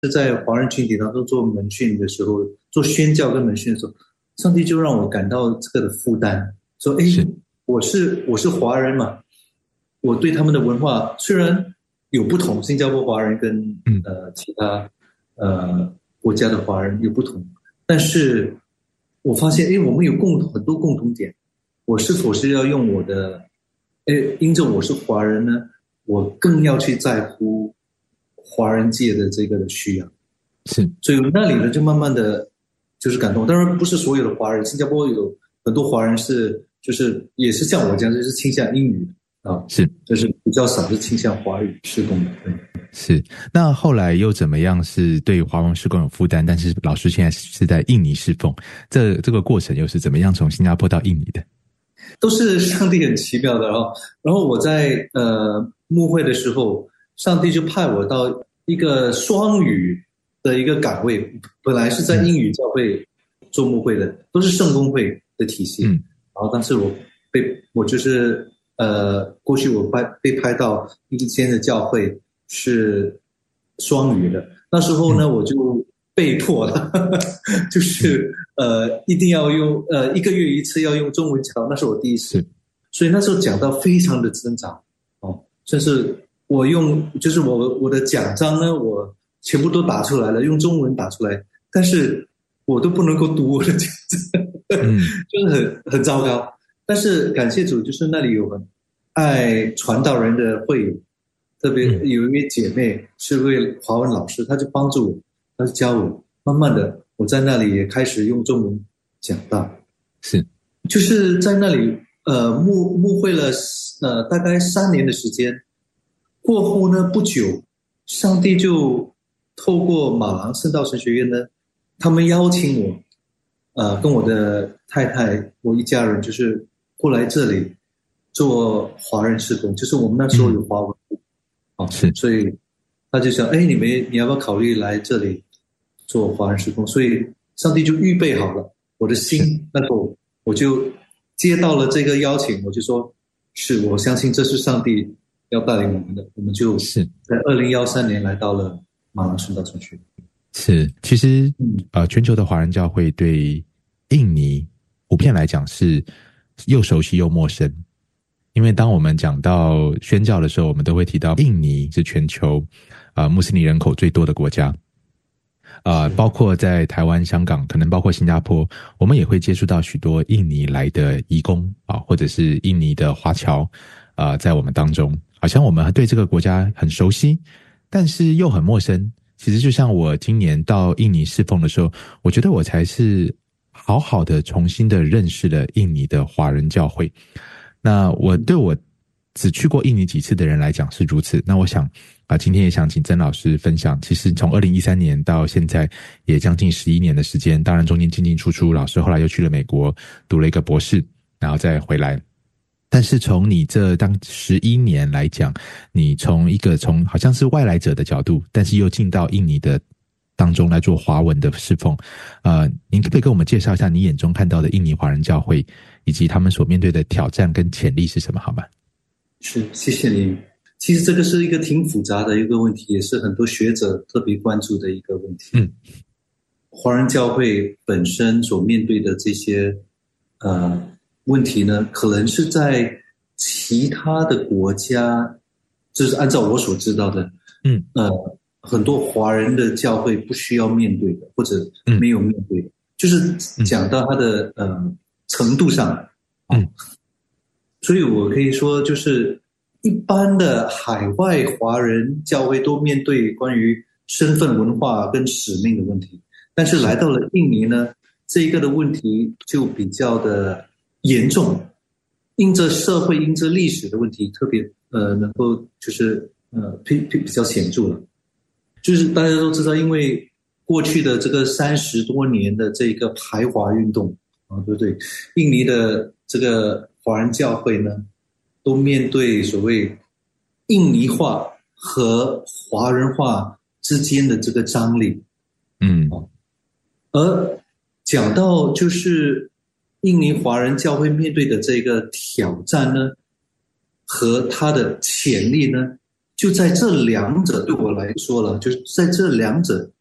在华人群体当中做门训的时候，做宣教跟门训的时候，上帝就让我感到这个的负担，说：“哎，我是华人嘛，我对他们的文化虽然有不同，新加坡华人跟其他国家的华人有不同，但是我发现，哎，我们有很多共同点。我是否是要用我的，因着我是华人呢，我更要去在乎华人界的这个的需要。 是， 所以那里呢，就慢慢的就是感动。当然不是所有的华人，新加坡有很多华人就是也是像我这样，就是倾向英语啊， 是， 就是比较少是倾向华语事工的。对， 是。那后来又怎么样？是对华文事工有负担，但是老师现在是在印尼侍奉，这个过程又是怎么样从新加坡到印尼的？ 都是上帝很奇妙的。然后我在牧会的时候，上帝就派我到一个双语的一个岗位，本来是在英语教会做牧会的，都是圣公会的体系。然后当时我就是过去我被派到一间的教会是双语的，那时候呢我就被迫了，就是一定要用1个月一次要用中文讲，那是我第一次，所以那时候讲到非常的挣扎甚至我就是我的奖章呢，我全部都打出来了，用中文打出来，但是我都不能够读我的奖章，就是很糟糕。但是感谢主，就是那里有很爱传道人的会友，特别有一位姐妹是位华文老师，她就帮助我，她就教我，慢慢的我在那里也开始用中文讲道， 是， 就是在那里牧会了大概3年的时间。过后呢，不久，上帝就透过马郎圣道神学院呢，他们邀请我，跟我的太太，我一家人就是过来这里做华人事工，就是我们那时候有华文部， 是， 所以他就想，哎，你要不要考虑来这里做华人事工？所以上帝就预备好了我的心，那时候我就接到了这个邀请，我就说，是我相信这是上帝要带领我们的，我们就是在2013年来到了马郎圣道神学院。 是，其实全球的华人教会对印尼普遍来讲是又熟悉又陌生，因为当我们讲到宣教的时候，我们都会提到印尼是全球穆斯林人口最多的国家，包括在台湾、香港，可能包括新加坡，我们也会接触到许多印尼来的移工或者是印尼的华侨在我们当中，好像我们对这个国家很熟悉，但是又很陌生。其实就像我今年到印尼侍奉的时候，我觉得我才是好好的重新的认识了印尼的华人教会。那我只去过印尼几次的人来讲是如此。那我想今天也想请曾老师分享，其实从2013年到现在也将近11年的时间，当然中间进进出出，老师后来又去了美国读了一个博士，然后再回来。但是从你这当11年来讲，你从好像是外来者的角度，但是又进到印尼的当中来做华文的侍奉，您可不可以跟我们介绍一下你眼中看到的印尼华人教会，以及他们所面对的挑战跟潜力是什么，好吗？ 是，谢谢你。其实这个是一个挺复杂的一个问题，也是很多学者特别关注的一个问题。华人教会本身所面对的这些问题呢，可能是在其他的国家，就是按照我所知道的，很多华人的教会不需要面对的，或者没有面对的，就是讲到它的程度上，所以我可以说，就是一般的海外华人教会都面对关于身份文化跟使命的问题，但是来到了印尼呢，这一个的问题就比较的严重，因着社会因着历史的问题特别能够就是比较显著了。就是大家都知道，因为过去的这个30多年的这个排华运动对不对？印尼的这个华人教会呢，都面对所谓印尼化和华人化之间的这个张力。而讲到就是印尼华人教会面对的这个挑战呢，和它的潜力呢， 就在这两者对我来说了，就是在这两者